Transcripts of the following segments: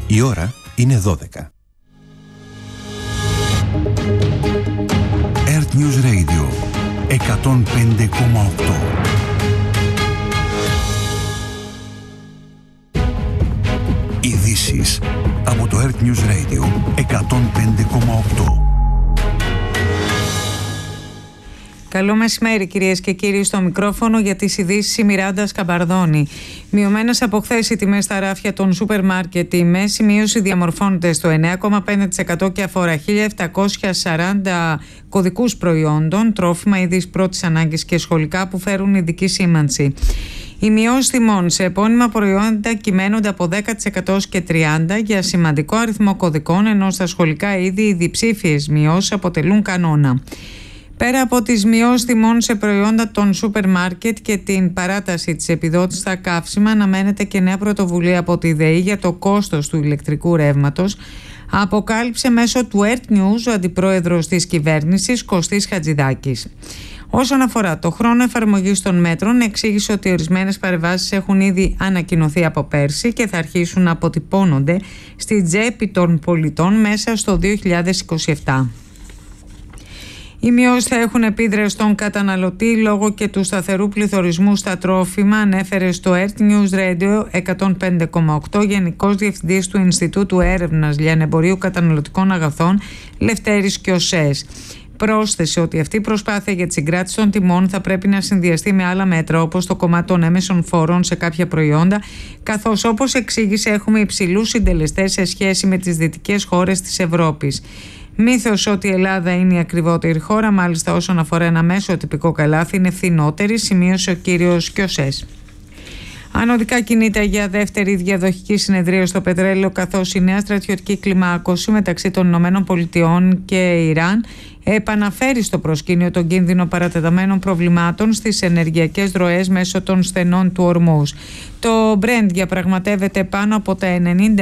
Η ώρα είναι 12. Earth News Radio 105,8. Ειδήσεις από το Earth News Radio 105,8. Καλό μεσημέρι κυρίες και κύριοι, στο μικρόφωνο για τις ειδήσεις η Μιράντα Σκαμπαρδόνη. Μειωμένες από χθες οι τιμές στα ράφια των σούπερ μάρκετ. Η μέση μείωση διαμορφώνεται στο 9,5% και αφορά 1.740 κωδικούς προϊόντων, τρόφιμα, είδης πρώτης ανάγκης και σχολικά που φέρουν ειδική σήμανση. Οι μειώσεις τιμών σε επώνυμα προϊόντα κυμαίνονται από 10% και 30% για σημαντικό αριθμό κωδικών, ενώ στα σχολικά είδη οι διψήφιες μειώσεις αποτελούν κανόνα. Πέρα από τις μειώσεις τιμών σε προϊόντα των σούπερ μάρκετ και την παράταση της επιδότησης στα καύσιμα, αναμένεται και νέα πρωτοβουλία από τη ΔΕΗ για το κόστος του ηλεκτρικού ρεύματος, αποκάλυψε μέσω του Earth News ο αντιπρόεδρος της κυβέρνησης Κωστής Χατζηδάκης. Όσον αφορά το χρόνο εφαρμογής των μέτρων, εξήγησε ότι ορισμένες παρεμβάσεις έχουν ήδη ανακοινωθεί από πέρσι και θα αρχίσουν να αποτυπώνονται στη τσέπη των πολιτών μέσα στο 2027. Οι μειώσεις θα έχουν επίδραση στον καταναλωτή λόγω και του σταθερού πληθωρισμού στα τρόφιμα, ανέφερε στο Earth News Radio 105,8 Γενικός Διευθυντής του Ινστιτούτου Έρευνας Λιανεμπορίου Καταναλωτικών Αγαθών Λευτέρης Κιωσές. Πρόσθεσε ότι αυτή η προσπάθεια για τη συγκράτηση των τιμών θα πρέπει να συνδυαστεί με άλλα μέτρα, όπως το κομμάτι των έμεσων φόρων σε κάποια προϊόντα, καθώς, όπως εξήγησε, έχουμε υψηλούς συντελεστές σε σχέση με τις δυτικές χώρες της Ευρώπης. Μύθος ότι η Ελλάδα είναι η ακριβότερη χώρα, μάλιστα όσον αφορά ένα μέσο τυπικό καλάθι, είναι φθηνότερη, σημείωσε ο κύριος Κιωσές. Ανωδικά κινείται για δεύτερη διαδοχική συνεδρία στο πετρέλαιο, καθώς η νέα στρατιωτική κλιμάκωση μεταξύ των ΗΠΑ και Ιράν επαναφέρει στο προσκήνιο τον κίνδυνο παρατεταμένων προβλημάτων στις ενεργειακές ροές μέσω των στενών του Ορμούζ. Το Brent διαπραγματεύεται πάνω από τα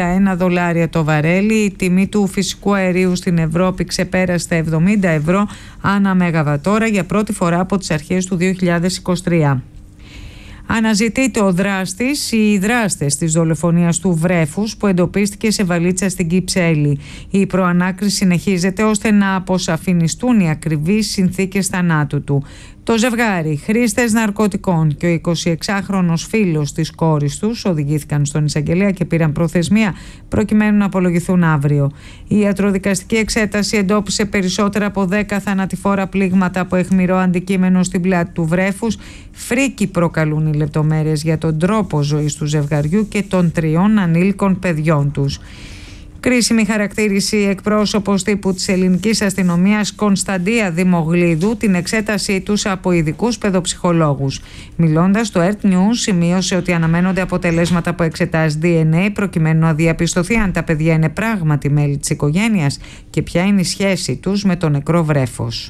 $91 το βαρέλι. Η τιμή του φυσικού αερίου στην Ευρώπη ξεπέρασε τα €70 ανά μεγαβατόρα για πρώτη φορά από τις αρχές του 2023. Αναζητείται ο δράστης ή οι δράστες της δολοφονίας του βρέφους που εντοπίστηκε σε βαλίτσα στην Κυψέλη. Η προανάκριση συνεχίζεται ώστε να αποσαφινιστούν οι ακριβείς συνθήκες θανάτου του. Το ζευγάρι, χρήστες ναρκωτικών και ο 26χρονος φίλος της κόρης τους οδηγήθηκαν στον εισαγγελέα και πήραν προθεσμία προκειμένου να απολογηθούν αύριο. Η ιατροδικαστική εξέταση εντόπισε περισσότερα από 10 θανατηφόρα πλήγματα από αιχμηρό αντικείμενο στην πλάτη του βρέφους. Φρίκη προκαλούν οι λεπτομέρειες για τον τρόπο ζωής του ζευγαριού και των 3 ανήλικων παιδιών τους. Κρίσιμη χαρακτήριση εκπρόσωπος τύπου της ελληνικής αστυνομίας Κωνσταντία Δημογλίδου την εξέτασή τους από ειδικούς παιδοψυχολόγους. Μιλώντας στο Earth News, σημείωσε ότι αναμένονται αποτελέσματα από εξετάσεις DNA προκειμένου να διαπιστωθεί αν τα παιδιά είναι πράγματι μέλη της οικογένειας και ποια είναι η σχέση τους με το νεκρό βρέφος.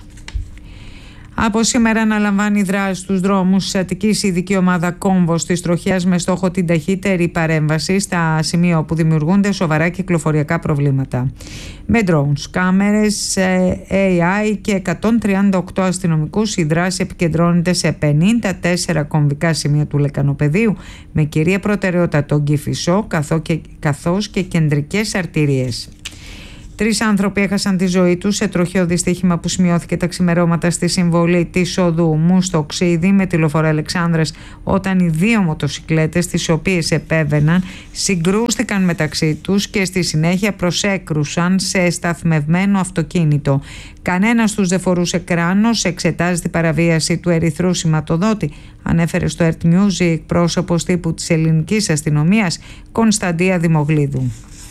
Από σήμερα αναλαμβάνει δράση στους δρόμους της Αττικής η ειδική ομάδα Κόμβος της Τροχιάς με στόχο την ταχύτερη παρέμβαση στα σημεία όπου δημιουργούνται σοβαρά κυκλοφοριακά προβλήματα. Με drones, κάμερες, AI και 138 αστυνομικούς, η δράση επικεντρώνεται σε 54 κομβικά σημεία του Λεκανοπεδίου με κυρία προτεραιότητα τον Κηφισό καθώς και κεντρικές αρτηρίες. 3 άνθρωποι έχασαν τη ζωή τους σε τροχαίο δυστύχημα που σημειώθηκε τα ξημερώματα στη συμβολή της οδού Μουστοξίδη με τη λεωφορείο Αλεξάνδρας, όταν οι 2 μοτοσικλέτες τις οποίες επέβαιναν συγκρούστηκαν μεταξύ τους και στη συνέχεια προσέκρουσαν σε σταθμευμένο αυτοκίνητο. Κανένας τους δεν φορούσε κράνος, εξετάζει την παραβίαση του ερυθρού σηματοδότη, ανέφερε στο Earth News η εκπρόσωπος τύπου της ελληνικής αστυνομίας Κωνσταντία Δημογλίδου.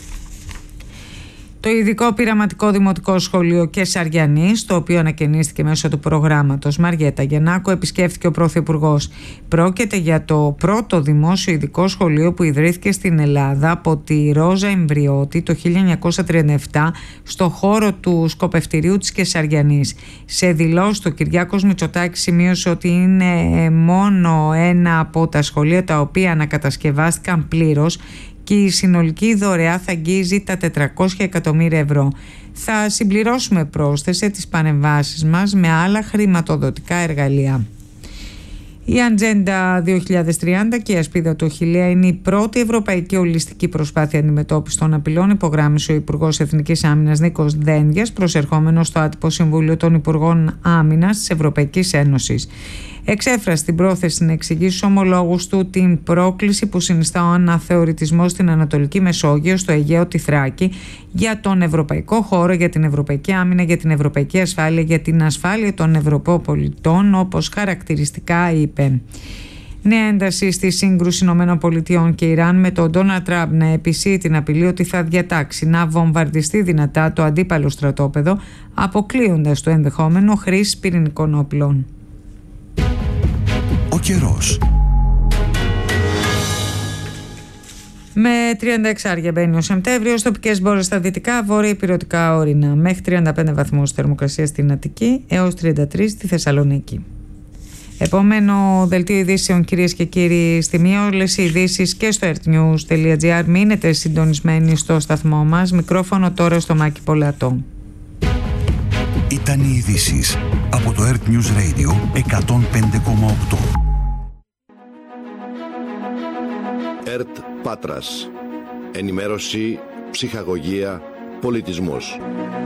Το ειδικό πειραματικό δημοτικό σχολείο Κεσαριανής, το οποίο ανακαινίστηκε μέσω του προγράμματος Μαριέτα Γεννάκου, επισκέφθηκε ο Πρωθυπουργός. Πρόκειται για το πρώτο δημόσιο ειδικό σχολείο που ιδρύθηκε στην Ελλάδα από τη Ρόζα Εμβριώτη το 1937 στο χώρο του σκοπευτηρίου της Κεσαριανής. Σε δηλώσεις του, Κυριάκος Μητσοτάκης σημείωσε ότι είναι μόνο ένα από τα σχολεία τα οποία ανακατασκευάστηκαν πλήρως και η συνολική δωρεά θα αγγίζει τα 400 εκατομμύρια ευρώ. Θα συμπληρώσουμε, πρόσθεσε, τις πανεμβάσεις μας με άλλα χρηματοδοτικά εργαλεία. Η Ατζέντα 2030 και η Ασπίδα του Αχιλλέα είναι η πρώτη ευρωπαϊκή ολιστική προσπάθεια αντιμετώπισης των απειλών, υπογράμμισε ο Υπουργός Εθνικής Άμυνας Νίκος Δένδιας, προσερχόμενος στο άτυπο Συμβούλιο των Υπουργών Άμυνας της Ευρωπαϊκής Ένωσης. Εξέφρασε την πρόθεση να εξηγήσει στους ομολόγους του την πρόκληση που συνιστά ο αναθεωρητισμός στην Ανατολική Μεσόγειο, στο Αιγαίο, τη Θράκη, για τον ευρωπαϊκό χώρο, για την ευρωπαϊκή άμυνα, για την ευρωπαϊκή ασφάλεια, για την ασφάλεια των Ευρωπαίων πολιτών, όπως χαρακτηριστικά είπε. Νέα ένταση στη σύγκρουση ΗΠΑ και Ιράν, με τον Ντόναλντ Τραμπ να επισύει την απειλή ότι θα διατάξει να βομβαρδιστεί δυνατά το αντίπαλο στρατόπεδο, αποκλείοντας το ενδεχόμενο χρήσης πυρηνικών όπλων. Ο καιρός. Με 36 άρια μπαίνει ο Σεπτέμβριος, τοπικές μπόρες στα δυτικά, βόρεια ηπειρωτικά όρεινα. Μέχρι 35 βαθμούς θερμοκρασία στην Αττική έως 33 στη Θεσσαλονίκη. Επόμενο δελτίο ειδήσεων, κυρίες και κύριοι, στη μία, όλες οι ειδήσεις και στο earthnews.gr. Μείνετε συντονισμένοι στο σταθμό μας. Μικρόφωνο τώρα στο Μάκη Πολατό. Ήταν οι ειδήσεις από το Earth News Radio 105,8. ΕΡΤ Πάτρας. Ενημέρωση, ψυχαγωγία, πολιτισμός.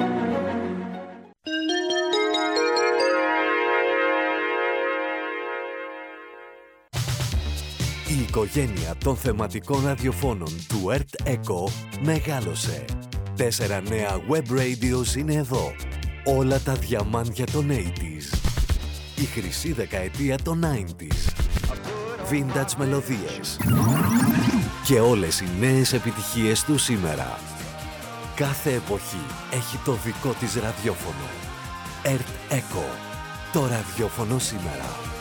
Η οικογένεια των θεματικών ραδιοφώνων του ΕΡΤ ΕΚΟ μεγάλωσε. 4 νέα web radios είναι εδώ. Όλα τα διαμάντια των 80s. Η χρυσή δεκαετία των 90s. Vintage μελωδίες. Και όλες οι νέες επιτυχίες του σήμερα. Κάθε εποχή έχει το δικό της ραδιόφωνο. ΕΡΤ ΕΚΟ. Το ραδιόφωνο σήμερα.